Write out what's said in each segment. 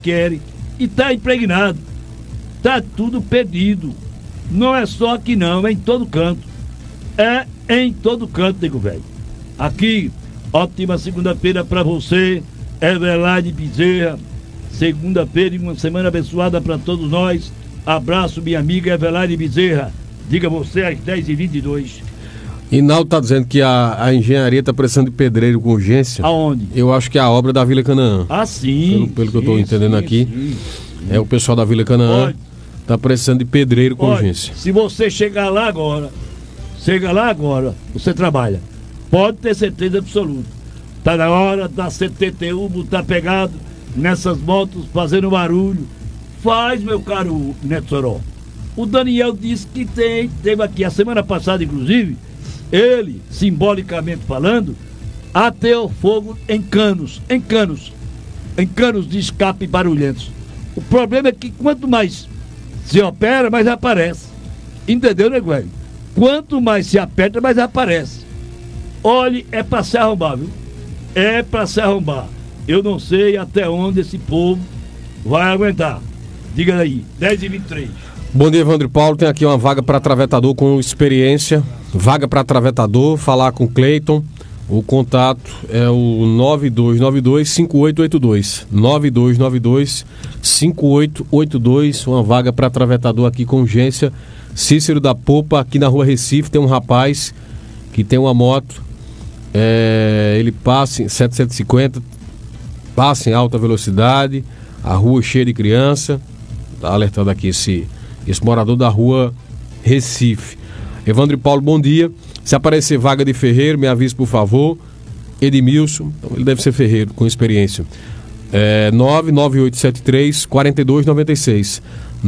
querem e tá impregnado. Tá tudo perdido. Não é só aqui não, é em todo canto. É em todo canto, nego velho. Aqui, ótima segunda-feira pra você, Everlane Bezerra. Segunda-feira e uma semana abençoada pra todos nós. Abraço, minha amiga Everlane Bezerra. Diga você às 10h22. Inaldo tá dizendo que a engenharia tá precisando de pedreiro com urgência. Aonde? Eu acho que é a obra da Vila Canaã. Ah, sim. Pelo que eu tô entendendo aqui. Sim. É o pessoal da Vila Canaã. Tá precisando de pedreiro com urgência. Se você chegar lá agora, você trabalha. Pode ter certeza absoluta. Tá na hora da CTTU botar pegado nessas motos fazendo barulho. Faz, meu caro Neto Soró. O Daniel disse que teve aqui a semana passada, inclusive, ele, simbolicamente falando, ateou fogo em canos de escape barulhentos. O problema é que quanto mais se opera, mais aparece. Entendeu, né, velho? Quanto mais se aperta, mais aparece. Olhe, é pra se arrombar, viu? É pra se arrombar. Eu não sei até onde esse povo vai aguentar. Diga aí, 10h23. Bom dia, Evandro Paulo. Tem aqui uma vaga para travetador com experiência. Vaga para travetador, falar com o Cleiton. O contato é o 9292-5882. 9292-5882. Uma vaga para travetador aqui com urgência. Cícero da Popa, aqui na rua Recife. Tem um rapaz que tem uma moto. Ele passa em 750, passa em alta velocidade. A rua cheia de criança. Tá alertando aqui esse morador da rua Recife. Evandro Paulo, bom dia. Se aparecer vaga de ferreiro, me avise, por favor. Edmilson, então ele deve ser ferreiro, com experiência. 99873-4296.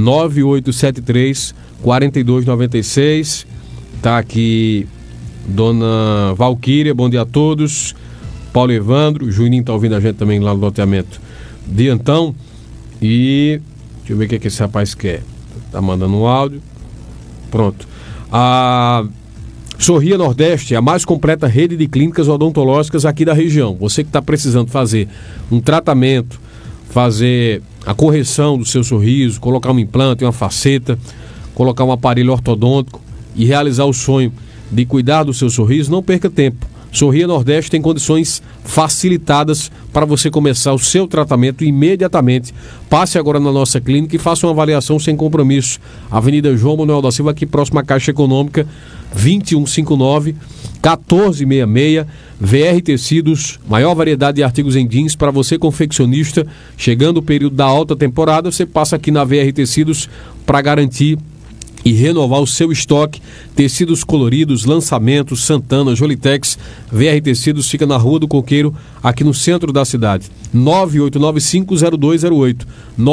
9873-4296. Tá aqui Dona Valquíria, bom dia a todos. Paulo Evandro, Juninho tá ouvindo a gente também lá no loteamento de Antão. E deixa eu ver o que esse rapaz quer. Tá mandando um áudio. Pronto. A Sorria Nordeste é a mais completa rede de clínicas odontológicas aqui da região. Você que está precisando fazer um tratamento, fazer a correção do seu sorriso, colocar um implante, uma faceta, colocar um aparelho ortodôntico e realizar o sonho de cuidar do seu sorriso, não perca tempo. Sorria Nordeste tem condições facilitadas para você começar o seu tratamento imediatamente. Passe agora na nossa clínica e faça uma avaliação sem compromisso. Avenida João Manuel da Silva, aqui próxima à Caixa Econômica, 2159-1466. VR Tecidos, maior variedade de artigos em jeans para você confeccionista. Chegando o período da alta temporada, você passa aqui na VR Tecidos para garantir e renovar o seu estoque. Tecidos coloridos, lançamentos, Santana, Jolitex. VR Tecidos fica na Rua do Coqueiro, aqui no centro da cidade. 9895-0208.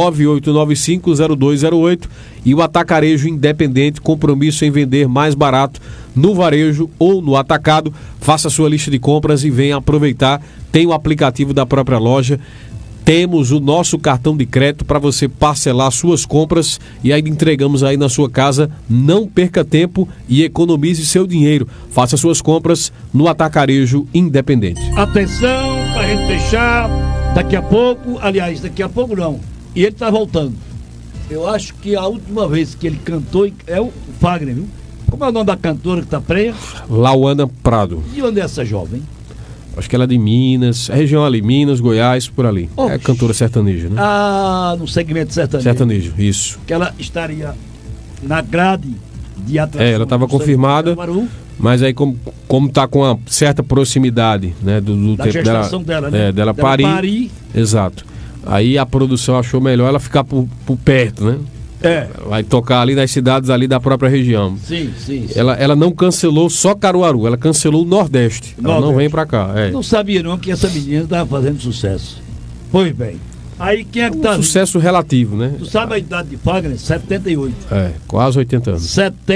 9895-0208. E o Atacarejo Independente, compromisso em vender mais barato no varejo ou no atacado. Faça a sua lista de compras e venha aproveitar. Tem o aplicativo da própria loja. Temos o nosso cartão de crédito para você parcelar suas compras e aí entregamos aí na sua casa. Não perca tempo e economize seu dinheiro. Faça suas compras no Atacarejo Independente. Atenção, pra gente fechar. Daqui a pouco não. E ele tá voltando. Eu acho que a última vez que ele cantou é o Fagner, viu? Como é o nome da cantora que tá preia? Lauana Prado. E onde é essa jovem? Acho que ela é de Minas, região ali, Minas, Goiás, por ali. É cantora sertaneja, né? Ah, no segmento sertanejo. Sertanejo, isso. Que ela estaria na grade de atração. Ela estava confirmada, mas aí como tá com uma certa proximidade, né, do da tempo gestação dela, né? Dela parir. Exato. Aí a produção achou melhor ela ficar por perto, né? Vai tocar ali nas cidades ali da própria região. Sim. Ela não cancelou só Caruaru, ela cancelou o Nordeste. Ela não vem pra cá. Não sabia não que essa menina estava fazendo sucesso. Pois bem. Aí quem é que tá... Sucesso relativo, né? Tu sabe a idade de Fagner? 78. Quase 80 anos.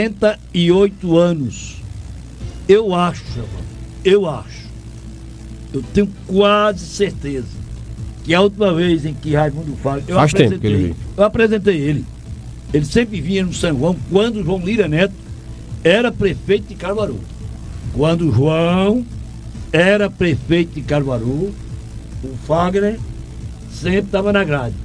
78 anos. Eu acho, eu tenho quase certeza que a última vez em que Raimundo Fagner... Eu apresentei ele. Ele sempre vinha no São João, quando o João Lira Neto era prefeito de Caruaru. Quando o João era prefeito de Caruaru, o Fagner sempre estava na grade.